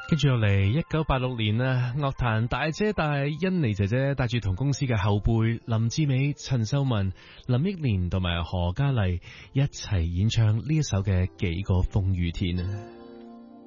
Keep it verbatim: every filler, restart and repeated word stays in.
跟住落嚟，一九八六年啊，樂壇大姐大甄妮姐姐帶住同公司嘅後輩林志美、陳秀雯、林憶蓮同埋何嘉麗一齊演唱呢一首嘅《幾個風雨天》啊！